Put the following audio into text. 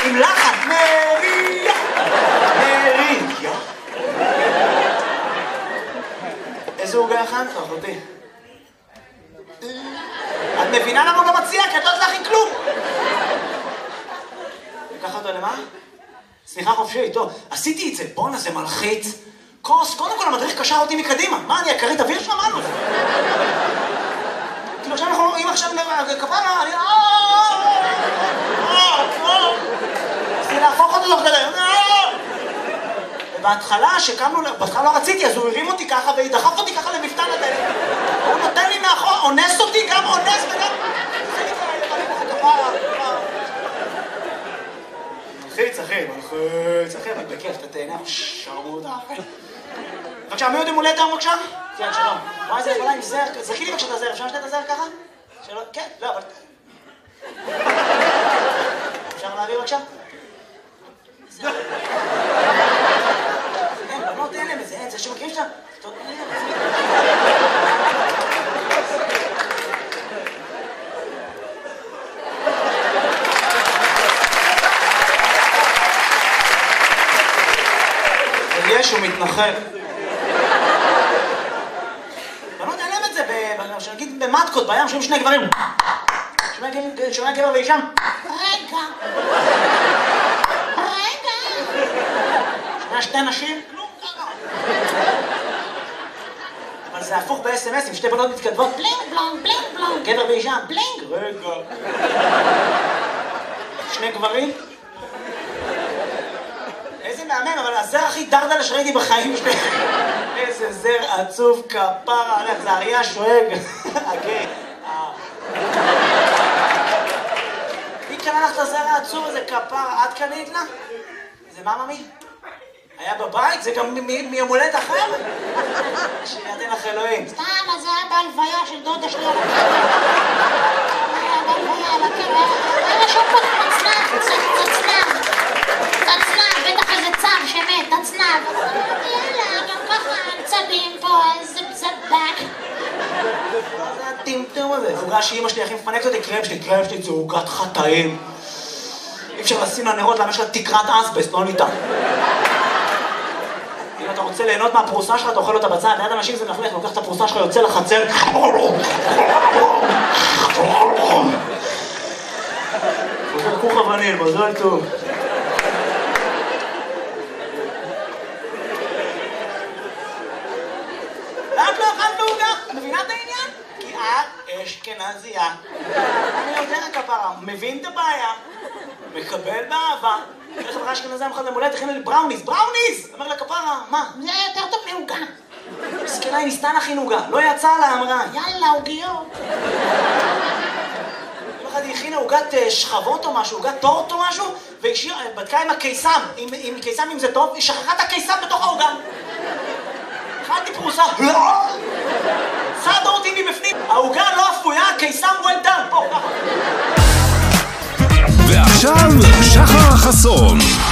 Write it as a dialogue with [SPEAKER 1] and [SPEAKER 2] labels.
[SPEAKER 1] עם לחן, מריה, מריה. איזה עוגה הכנת, אחותי? את מבינה למה הוא לא מציע? כי את לא תלכי כלום. לקחה אותו למה? סליחה חופשי, טוב, עשיתי את זה, בונה, זה מלחיץ. קוס, קודם כל המדריך קשר אותי מקדימה. מה, אני הכרית אוויר שמענו? כאילו עכשיו אנחנו, אם עכשיו כפרה, אני... רציתי להפוך אותו תוך כדי. ובהתחלה, שקמנו, בהתחלה לא רציתי, אז הוא הרים אותי ככה ודחף אותי ככה למפתן הדלת. הוא נותן לי מאחור, אונס אותי, גם אונס וגם... מלחיץ, אחי, אבל בכיף, אתה תהנה, שרמוטה, אחי. בבקשה, מי עוד יום הולדת היום בבקשה? כן, שלום. וואי, זה יכולה עם זר, זרקי לי בבקשה את הזר, אפשר לשתת את הזר ככה? שלום, כן, לא, אבל... אפשר להביא בבקשה? אין, בנות אין להם את זה, אין, זה שמכירים שאתה... יש, הוא מתנחל. בנות אין להם את זה, שנגיד במטקות, בים, שומעים שני גברים. שומע גבר ואישה. רגע. שומע שתי נשים. כלום ככה. אבל זה הפוך ב-SMS, עם שתי בנות מתכתבות. בלינג בלונג, בלינג בלונג. גבר ואישה. בלינג. רגע. שני גברים. איזה מהמם, אבל הזר הכי דרדלה שראיתי בחיים שלי. איזה זר עצוב כפרה עליך, זה אריה שואג. אגי. מי קנה לך את הזר העצוב הזה כפרה? את קנית לה? זה מה ממי? היה בבית? זה גם מיום הולדת אחר? שיתן לך אלוהים.
[SPEAKER 2] סתם, אז זה היה בהלוויה של דודה שלי על הקבר. היה בהלוויה על הקבר. היה שם פה תצנב. תצנב, בטח איזה צב שמת, תצנב. יאללה, גם ככה צבים פה, איזה צבק.
[SPEAKER 1] זה הטמטום הזה. עוגה שאמא שלי הכי מפנקת אותי, קרם שלי זה עוגת חטאים. אי אפשר לשים לה נרות, למה יש לה תקרת אסבסט, לא ניתן. אם אתה רוצה ליהנות מהפרוסה שלך, אתה אוכל אותה בצד. ליד אנשים זה מלכלך, לוקח את הפרוסה שלך, יוצא לחצר. זה כוך וניל, מזל טוב. את לא אכלת עוגה? מבינה את העניין? כי את אשכנזייה. אני יודע כפרה, מבין את הבעיה, מקבל באהבה. איך חברה אשכנזייה מחד למולדת, הכינה לי בראוניז. אומר לה כפרה, מה?
[SPEAKER 2] זה יותר טוב מעוגה.
[SPEAKER 1] מסכנה, היא ניסתה להכין עוגה, לא יצא לה, אמרה.
[SPEAKER 2] יאללה, עוגיות.
[SPEAKER 1] יום אחד היא הכינה עוגת שכבות או משהו, עוגת טורט או משהו, והיא בדקה עם הקיסם, עם קיסם אם זה טוב, היא שכחה את הקיסם בתוך העוגה. אכלתי פרוסה, סעדה אותי מבפנים, העוגה לא אפויה, הקיסם well done, פה, ככה.
[SPEAKER 3] ועכשיו, שחר חסון.